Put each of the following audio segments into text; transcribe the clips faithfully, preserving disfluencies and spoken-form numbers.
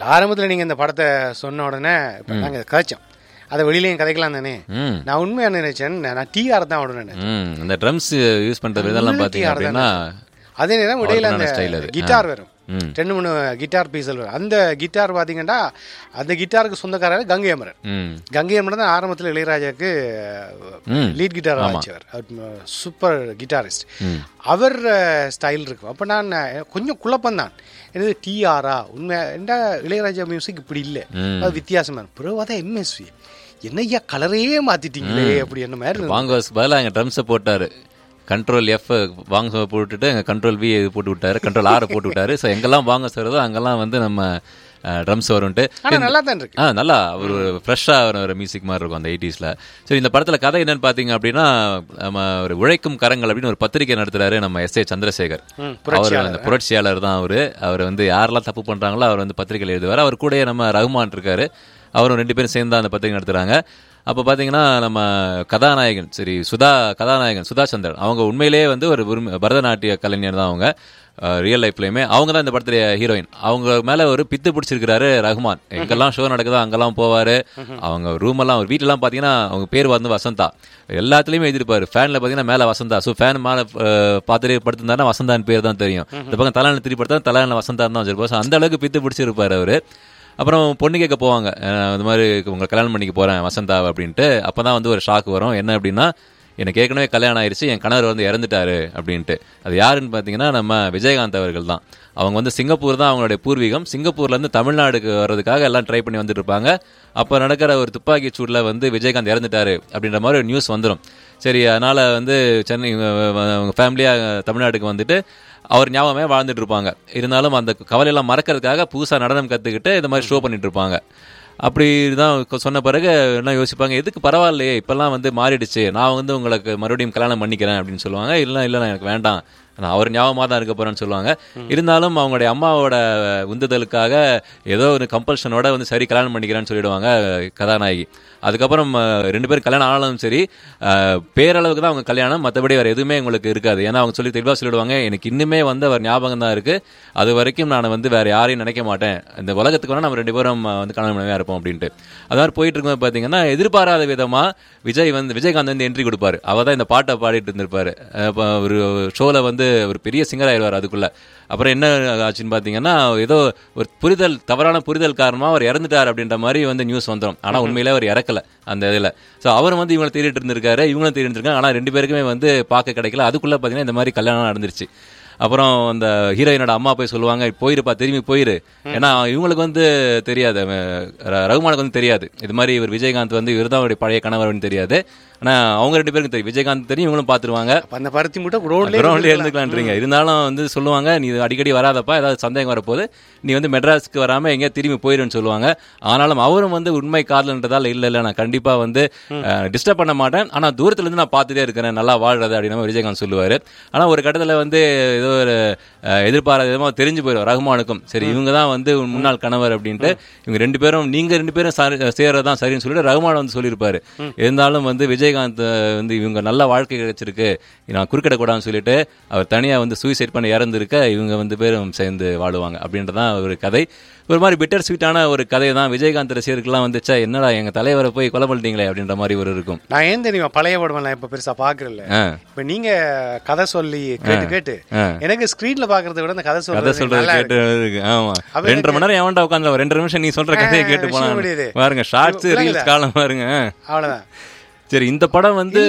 ஆரம்பத்தில் நீங்கள் இந்த படத்தை சொன்ன உடனே இப்போ நாங்கள் கதைச்சோம், அதை வெளியிலையும் கதைக்கலாம் தானே. நான் உண்மையாக நினைச்சேன், நான் டிஆர் தான் உடனே இந்த ட்ரம்ஸ் யூஸ் பண்ணுறது இதெல்லாம் பார்த்தீங்க அப்படின்னா அதே நேரம் இடையில அந்த கிட்டார் வரும், ரெண்டு மூணு கிட்டார் பீசல் வரும். அந்த கிட்டார் பார்த்தீங்கன்னா அந்த கிட்டாருக்கு சொந்தக்காரர் கங்கை அமரன். கங்கை அமரன் தான் ஆரம்பத்தில் இளையராஜாவுக்கு லீட் கிட்டார் வாசிச்சவர், சூப்பர் கிட்டாரிஸ்ட். அவர் ஸ்டைல் இருக்கும். அப்போ நான் கொஞ்சம் குழப்பந்தான், என்னது டிஆரா உண்மை என்ன இளையராஜா மியூசிக் இப்படி இல்லை, அது வித்தியாசமாக இருக்கும். பிறகு அதான் எம்எஸ்வி என்னையா கலரையே மாத்திட்டீங்களே அப்படி என்ன மாதிரி. வாங்க பதிலாக அங்கே ட்ரம்ஸை போட்டார், கண்ட்ரோல் எஃப் வாங்க போட்டுட்டு அங்கே கண்ட்ரோல் வி போட்டு விட்டாரு, கண்ட்ரோல் ஆரை போட்டு விட்டாரு. ஸோ எங்கெல்லாம் வாங்க சொல்றதோ அங்கெல்லாம் வந்து நம்ம ட்ரம்ஸ் வரும்ட்டு நல்லா தான் இருக்கு. ஆ நல்லா ஒரு ஃப்ரெஷ்ஷாக ஒரு மியூசிக் மாதிரி இருக்கும் அந்த எயிட்டிஸில். சரி, இந்த படத்தில் கதை என்னன்னு பார்த்தீங்க அப்படின்னா, நம்ம ஒரு உழைக்கும் கரங்கள் அப்படின்னு ஒரு பத்திரிகை நடத்துறாரு நம்ம எஸ் ஏ சந்திரசேகர். அவர் அந்த புரட்சியாளர் தான் அவர். அவர் வந்து யாரெல்லாம் தப்பு பண்ணுறாங்களோ அவர் வந்து பத்திரிகையில் எழுதுவார். அவர் கூட நம்ம ரகுமான் இருக்காரு, அவரும் ரெண்டு பேரும் சேர்ந்து அந்த பத்திரிகை நடத்துகிறாங்க. அப்போ பார்த்தீங்கன்னா நம்ம கதாநாயகன் சரி சுதா கதாநாயகன் சுதா சந்திரன் அவங்க உண்மையிலேயே வந்து ஒரு பரதநாட்டிய கலைஞர் தான். அவங்க ரியல் லைஃப்லையுமே அவங்க தான் இந்த படத்துடைய ஹீரோயின். அவங்க மேலே ஒரு பித்து பிடிச்சிருக்கிறாரு ரகுமான். எங்கெல்லாம் ஷோ நடக்குதோ அங்கெல்லாம் போவார். அவங்க ரூமெல்லாம் ஒரு வீட்டிலலாம் பார்த்தீங்கன்னா அவங்க பேர் வந்து வசந்தா, எல்லாத்துலேயுமே எழுதிருப்பாரு. ஃபேனில் பார்த்தீங்கன்னா மேலே வசந்தா. ஸோ ஃபேன் மேலே பார்த்துட்டு படுத்திருந்தாருன்னா வசந்தான்னு பேர் தான் தெரியும். இந்த பக்கம் தலையில் திருப்பி படுத்தா தலையில் வசந்தா தான் வச்சிருப்பாரு. ஸோ அந்த அளவுக்கு பித்து பிடிச்சிருப்பார் அவர். அப்புறம் பொண்ணு கேட்க போவாங்க, இந்த மாதிரி உங்களை கல்யாணம் பண்ணிக்க போகிறேன் வசந்தாவை அப்படின்ட்டு. அப்போ தான் வந்து ஒரு ஷாக் வரும். என்ன அப்படின்னா, எனக்கு ஏற்கனவே கல்யாணம் ஆயிடுச்சு, என் கணவர் வந்து இறந்துட்டாரு அப்படின்ட்டு. அது யாருன்னு பார்த்தீங்கன்னா நம்ம விஜயகாந்த் அவர்கள் தான். அவங்க வந்து சிங்கப்பூர் தான் அவங்களுடைய பூர்வீகம். சிங்கப்பூர்லேருந்து தமிழ்நாடுக்கு வர்றதுக்காக எல்லாம் ட்ரை பண்ணி வந்துட்டு இருப்பாங்க. அப்போ நடக்கிற ஒரு துப்பாக்கி சூடில் வந்து விஜயகாந்த் இறந்துட்டாரு அப்படின்ற மாதிரி ஒரு நியூஸ் வந்துடும். சரி, அதனால் வந்து சென்னை அவங்க ஃபேமிலியாக தமிழ்நாட்டுக்கு வந்துட்டு அவர் ஞாபகமே வாழ்ந்துட்டு இருப்பாங்க. இருந்தாலும் அந்த கவலையெல்லாம் மறக்கிறதுக்காக புதுசாக நடனம் கற்றுக்கிட்டு இந்த மாதிரி ஷோ பண்ணிட்டு இருப்பாங்க. அப்படி தான் சொன்ன பிறகு என்ன யோசிப்பாங்க, எதுக்கு பரவாயில்லையே இப்போல்லாம் வந்து மாறிடுச்சு, நான் வந்து உங்களுக்கு மறுபடியும் கல்யாணம் பண்ணிக்கிறேன் அப்படின்னு சொல்லுவாங்க. இல்லை இல்லை எனக்கு வேண்டாம், நான் அவர் ஞாபகமாக தான் இருக்க போகிறேன்னு சொல்லுவாங்க. இருந்தாலும் அவங்களுடைய அம்மாவோட உந்துதலுக்காக ஏதோ ஒரு கம்பல்ஷனோட வந்து சரி கல்யாணம் பண்ணிக்கிறேன்னு சொல்லிடுவாங்க கதாநாயகி. அதுக்கப்புறம் ரெண்டு பேரும் கல்யாணம் ஆனாலும் சரி பேரளவுக்கு தான் அவங்க கல்யாணம், மற்றபடி வேறு எதுவுமே உங்களுக்கு இருக்காது. ஏன்னா அவங்க சொல்லி தெளிவாக சொல்லிடுவாங்க, எனக்கு இன்னுமே வந்து அவர் ஞாபகம் தான் இருக்குது, அது வரைக்கும் நான் வந்து வேறு யாரையும் நினைக்க மாட்டேன், இந்த உலகத்துக்கு வேணால் நம்ம ரெண்டு பேரும் வந்து கல்யாணம் பண்ணவே இருப்போம் அப்படின்ட்டு. அது மாதிரி போயிட்டு இருக்கும்போது பார்த்தீங்கன்னா எதிர்பாராத விதமாக விஜய் வந்து விஜயகாந்த் வந்து என்ட்ரி கொடுப்பாரு. அவர் தான் இந்த பாட்டை பாடிட்டு இருந்திருப்பாரு. ஒரு ஷோவில் வந்து ஒரு பெரிய சிங்கர் ஆயிடுவார் அதுக்குள்ளே. அப்புறம் என்ன ஆச்சுன்னு பார்த்தீங்கன்னா, ஏதோ ஒரு புரிதல் தவறான புரிதல் காரணமாக அவர் இறந்துட்டார் அப்படின்ற மாதிரி வந்து நியூஸ் வந்துடும். ஆனால் உண்மையிலே அவர் இறக்கல அந்த இதில். ஸோ அவர் வந்து இவங்களை தேடிட்டு இருந்திருக்காரு, இவங்களும் தேடிட்டு இருக்காங்க. ஆனால் ரெண்டு பேருக்குமே வந்து பார்க்க கிடைக்கல. அதுக்குள்ளே பார்த்தீங்கன்னா இந்த மாதிரி கல்யாணம் நடந்துருச்சு. அப்புறம் அந்த ஹீரோயினோட அம்மா போய் சொல்லுவாங்க, போயிருப்பா திரும்பி போயிரு. ஏன்னா இவங்களுக்கு வந்து தெரியாது, ரகுமானுக்கு வந்து தெரியாது இது மாதிரி இவர் விஜயகாந்த் வந்து இவர் தான் அவருடைய பழைய கணவர்னு தெரியாது. ஆனால் அவங்க ரெண்டு பேருக்கும் தெரியும், விஜயகாந்த் தெரியும், இவங்களும் பார்த்துருவாங்க. அந்த பருத்தி மட்டும் கிரௌண்ட்லேயே இருந்துக்கலான்றீங்க. இருந்தாலும் வந்து சொல்லுவாங்க, நீ அடிக்கடி வராதப்பா, ஏதாவது சந்தேகம் வரப்போது நீ வந்து மெட்ராஸ்க்கு வராமல் எங்கேயா திரும்பி போயிடுன்னு சொல்லுவாங்க. ஆனாலும் அவரும் வந்து உண்மை காதல்ன்றதால் இல்லை இல்லை நான் கண்டிப்பாக வந்து டிஸ்டர்ப் பண்ண மாட்டேன், ஆனால் தூரத்துலேருந்து நான் பார்த்துட்டே இருக்கிறேன் நல்லா வாழ்றது அப்படின்னு விஜயகாந்த் சொல்லுவார். ஆனால் ஒரு கட்டத்தில் வந்து ஏதோ ஒரு எதிர்பாராத விதமாக தெரிஞ்சு போயிடும் ரகுமானுக்கும், சரி இவங்க தான் வந்து முன்னாள் கணவர் அப்படின்ட்டு. இவங்க ரெண்டு பேரும் நீங்கள் ரெண்டு பேரும் சேர்றதான் சரின்னு சொல்லிட்டு ரகுமான் வந்து சொல்லியிருப்பாரு. இருந்தாலும் வந்து விஜயகாந்த் வந்து இவங்க நல்ல வாழ்க்கை கிடைச்சிருக்கு, நான் குறுக்கிடக்கூடாதுன்னு சொல்லிட்டு அவர் தனியாக வந்து சூசைட் பண்ணி இறந்துருக்க இவங்க வந்து பேரும் சேர்ந்து வாழுவாங்க அப்படின்றதான் ஒரு கதை. ஒரு மாதிரி பிட்டர் ஸ்வீட்டான ஒரு கதை தான். விஜயகாந்த் ரசிகர்கள்லாம் வந்துச்சா என்னடா எங்க தலைவரை போய் கொலை பண்ணிட்டீங்களே அப்படின்ற மாதிரி ஒரு இருக்கும். நான் ஏன் தெரியுமா பழைய படம் நான் இப்ப பெருசா பாக்குறேன். இப்ப நீங்க கதை சொல்லி கேட்டு கேட்டு எனக்கு ஸ்கிரீன்ல பாக்குறத விட அந்த கதை கதை சொல்றது கேட்டு ஆமா ரெண்டரை மணி நேரம் எவன்டா உட்காந்து ரெண்டு நிமிஷம் நீ சொல்ற கதையை கேட்டு போனா பாருங்க, ஷார்ட்ஸ் ரீல்ஸ் காலம் பாருங்க. அவ்வளவுதான். சரி, இந்த படம் வந்து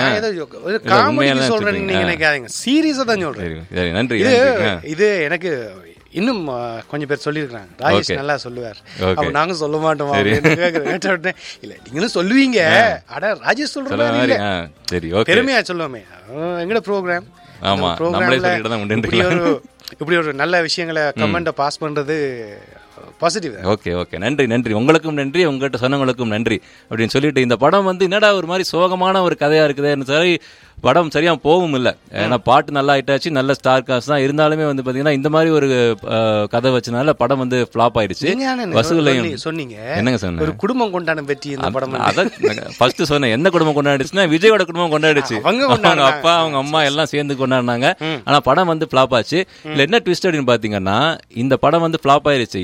சீரியஸா தான் சொல்றேன். நன்றி. இது எனக்கு இன்னும் கொஞ்சம் பேர் சொல்லியிருக்காங்க, ராஜேஷ் நல்லா சொல்லுவார், நாங்க சொல்ல மாட்டோம் இல்ல நீங்களும் சொல்லுவீங்க. அட ராஜேஷ் சொல்ற பெருமையா சொல்லுவோமே எங்கட ப்ரோக்ராம். ஆமா, நம்மளே சொல்லிட்டு தான் உண்டு. இப்படி ஒரு நல்ல விஷயங்களை கமெண்ட பாஸ் பண்றது பாசிட்டிவ். ஓகே ஓகே நன்றி நன்றி உங்களுக்கும் நன்றி, உங்கள்கிட்ட சொன்னவங்களுக்கும் நன்றி அப்படின்னு சொல்லிட்டு இந்த படம் வந்து என்னடா ஒரு மாதிரி சோகமான ஒரு கதையா இருக்குதுன்னு சரி படம் சரியா போகவும் இல்லை. ஏன்னா பாட்டு நல்லா ஆயிட்டாச்சு, நல்ல ஸ்டார் காஸ்ட் தான். இருந்தாலுமே வந்து பாத்தீங்கன்னா இந்த மாதிரி ஒரு கதை வச்சனால படம் வந்து ஃபிளாப் ஆயிடுச்சு. வசூலையும் சொன்னீங்க என்னங்க சொன்ன ஒரு குடும்பம் கொண்டாட வெற்றி இந்த படம். அதான் ஃபர்ஸ்ட் சொன்னேன், என்ன குடும்பம் கொண்டாடிச்சுன்னா விஜயோட குடும்பம் கொண்டாடிச்சு. அவங்க அப்பா அவங்க அம்மா எல்லாம் சேர்ந்து கொண்டாடினாங்க. ஆனா படம் வந்து ஃபிளாப் ஆச்சு. இல்ல என்ன ட்விஸ்ட் அப்படின்னு பாத்தீங்கன்னா, இந்த படம் வந்து ஃபிளாப் ஆயிருச்சு. எஸ்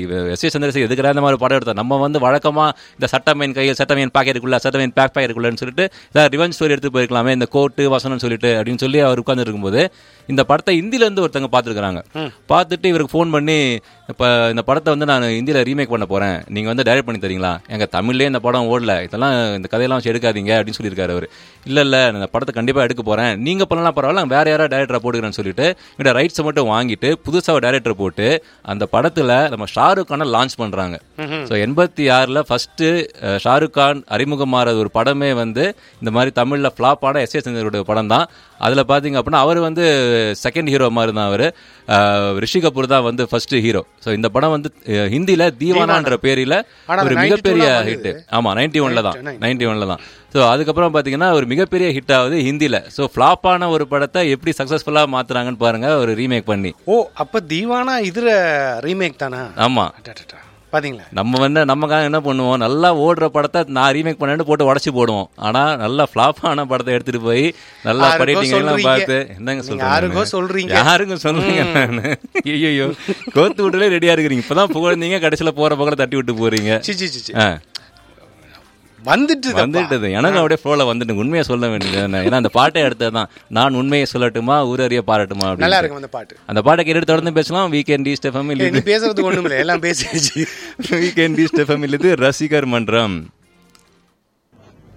எஸ் ஏ சந்திரசேகர் எதுக்குற இந்த மாதிரி படம் எடுத்தோம், நம்ம வந்து வழக்கமா இந்த சட்டமேன் கையில் சட்டமேன் பாக்கெட்டுக்குள்ள சட்டமேன் பேக் பாக்கெட்டுக்குள்ளன்னு சொல்லிட்டு ஏதாவது ரிவெஞ்ச் ஸ்டோரி எடுத்து போயிருக்கலாமே இந்த கோட்டு வசனம் சொல்லிட்டு அப்படின்னு சொல்லி அவர் உட்கார்ந்து இருக்கும்போது இந்த படத்தை ஹிந்தில இருந்து ஒருத்தவங்க பார்த்துருக்காங்க. பார்த்துட்டு இவருக்கு ஃபோன் பண்ணி இப்போ இந்த படத்தை வந்து நான் இந்தியில ரீமேக் பண்ண போறேன், நீங்க வந்து டைரக்ட் பண்ணி தரீங்களா, எங்க தமிழ்லேயே இந்த படம் ஓடல, இதெல்லாம் இந்த கதையெல்லாம் வச்சு எடுக்காதீங்க அப்படின்னு சொல்லியிருக்காரு அவர். இல்ல இல்ல இந்த படத்தை கண்டிப்பா எடுக்க போறேன், நீங்க பண்ணலாம் பரவாயில்ல, வேற யாராவது டைரக்டரை போடுகிறேன்னு சொல்லிட்டு இவங்க ரைட்ஸை மட்டும் வாங்கிட்டு புதுசாக டைரக்டர் போட்டு அந்த படத்துல நம்ம ஷாருக் கானை லான்ச் பண்றாங்க. ஸோ எண்பத்தி ஆறுல ஃபர்ஸ்ட் ஷாருக் கான் அறிமுகமாறது ஒரு படமே வந்து இந்த மாதிரி தமிழ்ல ஃபிளாப்பான எஸ் ஏ சந்திரனுடைய படம் தான். அதுல பாத்தீங்க அப்படின்னா அவர் வந்து செகண்ட் ஹீரோ மாதிரி தான், அவர் ரிஷி கபூர் தான் வந்து ஃபர்ஸ்ட் ஹீரோ. ஸோ இந்த படம் வந்து ஹிந்தியில தீவானான்ற பேரில் ஒரு மிகப்பெரிய ஹிட். ஆமா நைன்டி ஒன்ல தான் நைன்டி ஒன்ல தான் ஸோ அதுக்கப்புறம் பார்த்தீங்கன்னா ஒரு மிகப்பெரிய ஹிட் ஆகுது ஹிந்தியில். ஸோ ஃப்ளாப்பான ஒரு படத்தை எப்படி சக்ஸஸ்ஃபுல்லாக மாற்றுறாங்கன்னு பாருங்க ஒரு ரீமேக் பண்ணி. ஓ அப்போ தீவானா இதில் ரீமேக் தானே? ஆமாம் பாத்தீங்களா, நம்ம வந்து நமக்காக என்ன பண்ணுவோம், நல்லா ஓடுற படத்தை நான் ரீமேக் பண்ணேன்னு போட்டு உடச்சி போடுவோம். ஆனால் நல்லா ஃப்ளாப்பான படத்தை எடுத்துட்டு போய் நல்லா படிட்டீங்கலாம் பார்த்து என்னங்க சொல்றீங்க சொல்றீங்க யாருங்க சொல்றீங்க நான் ஐயோ கோத்து விட்டுலே ரெடியா இருக்கிறீங்க, இப்பதான் புகழ்ந்தீங்க கடைசியில் போற பக்கம் தட்டி விட்டு போறீங்க. வந்துட்டு வந்துட்டது எனக்கு அப்படியே ஃப்ளோல வந்துட்டு உண்மையை சொல்ல வேண்டியது. ஏன்னா அந்த பாட்டை எடுத்ததுதான் நான் உண்மையை சொல்லட்டுமா ஊரறிய பாராட்டுமா நல்லா இருக்கும் அந்த பாட்டு. அந்த பாட்டை கேட்டு தொடர்ந்து பேசலாம். வீக்கெண்ட் ஈஸ்ட் எஃப்எம் இல்ல பேசுறதுக்கு ஒண்ணும் இல்லை, எல்லாம் பேசியாச்சு. வீக்கெண்ட் ஈஸ்ட் எஃப்எம் இல்லது ரசிகர் மன்றம்.